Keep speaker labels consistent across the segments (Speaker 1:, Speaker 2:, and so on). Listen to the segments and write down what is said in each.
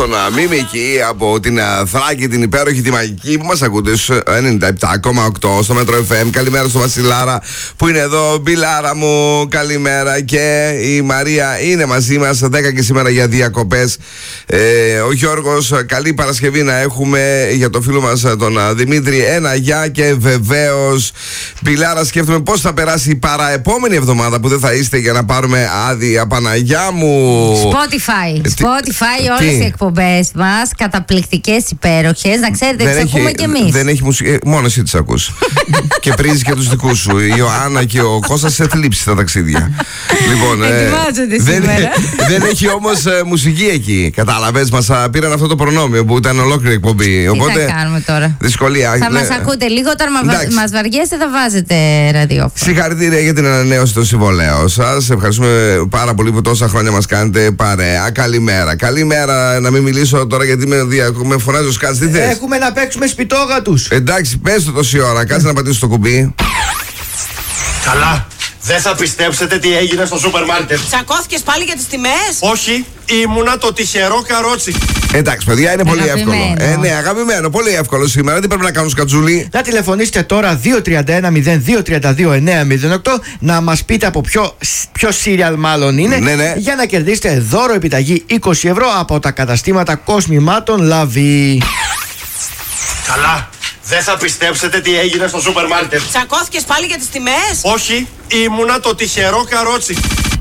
Speaker 1: Τον Μίμικη από την Θράκη, την υπέροχη, τη μαγική που μας ακούτε στους 97,8 στο Μέτρο FM. Καλημέρα στο Βασιλάρα που είναι εδώ. Μπιλάρα μου, καλημέρα. Και η Μαρία είναι μαζί μας 10 και σήμερα για διακοπές. Ο Γιώργος, καλή Παρασκευή να έχουμε για το φίλο μας τον Δημήτρη. Ένα γεια και βεβαίως Μπιλάρα, σκέφτομαι πώς θα περάσει η παραεπόμενη εβδομάδα που δεν θα είστε για να πάρουμε άδεια. Παναγιά μου.
Speaker 2: Spotify, όλες οι εκπομπές μας, καταπληκτικές, υπέροχες. Να ξέρετε, τις ακούμε κι εμείς.
Speaker 1: Δεν έχει μουσική, μόνο εσύ τις ακούς. Και πρίζεις και τους δικούς σου. Η Ιωάννα και ο Κώστας σε θλίψει τα ταξίδια. Λοιπόν, δεν έχει όμως μουσική εκεί. Κατάλαβες, μας πήραν αυτό το προνόμιο που ήταν ολόκληρη εκπομπή. Οπότε,
Speaker 2: τι θα κάνουμε τώρα.
Speaker 1: Δυσκολία.
Speaker 2: Θα μας ακούτε λίγο, όταν μας βαριέστε θα βάζετε ραδιόφωνο.
Speaker 1: Συγχαρητήρια για την ανανέωση των συμβολέων σας. Ευχαριστούμε πάρα πολύ που τόσα χρόνια μας κάνετε παρέα. Καλημέρα. Καλημέρα, να μην μιλήσω τώρα γιατί με φωνάζει ο Σκάτς. Τι θες?
Speaker 3: Έχουμε να παίξουμε σπιτόγατους.
Speaker 1: Εντάξει, πες το τόση ώρα. Κάτσε να πατήσω το κουμπί.
Speaker 4: Καλά. Δεν θα πιστέψετε τι έγινε στο σούπερ μάρκετ.
Speaker 5: Τσακώθηκες πάλι για τις τιμές?
Speaker 4: Όχι, ήμουνα το τυχερό καρότσι.
Speaker 1: Εντάξει, παιδιά, είναι πολύ εύκολο. Ναι, αγαπημένο, πολύ εύκολο σήμερα. Τι πρέπει να κάνουν, Σκατζούλη?
Speaker 3: Να τηλεφωνήσετε τώρα 231-0232-908 να μας πείτε από ποιο serial μάλλον είναι.
Speaker 1: Ναι.
Speaker 3: Για να κερδίσετε δώρο επιταγή 20 ευρώ από τα καταστήματα κοσμημάτων Λαβή.
Speaker 4: Καλά. Δεν θα πιστέψετε τι έγινε στο σούπερ μάρκετ.
Speaker 5: Τσακώθηκες πάλι για τις τιμές?
Speaker 4: Όχι, ήμουνα το τυχερό καρότσι.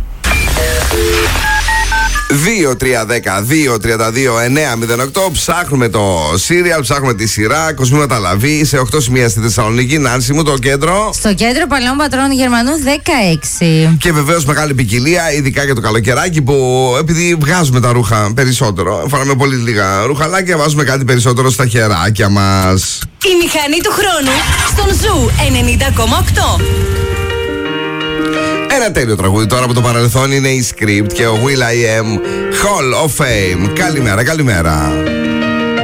Speaker 1: 2-3-10-2-32-9-08. Ψάχνουμε το serial, ψάχνουμε τη σειρά. Κοσμήματα Λαβή σε 8 σημεία στη Θεσσαλονίκη. Νάνση μου, το κέντρο.
Speaker 2: Στο κέντρο Παλαιών Πατρών Γερμανού 16.
Speaker 1: Και βεβαίως μεγάλη ποικιλία, ειδικά για το καλοκαιράκι που επειδή βγάζουμε τα ρούχα περισσότερο, φοράμε πολύ λίγα ρουχαλάκια, βάζουμε κάτι περισσότερο στα χεράκια μας.
Speaker 5: Η μηχανή του χρόνου στον Ζου 90,8.
Speaker 1: Ένα τέλειο τραγούδι τώρα από το παρελθόν είναι η Script και ο Will.i.am Hall of Fame. Καλημέρα, καλημέρα.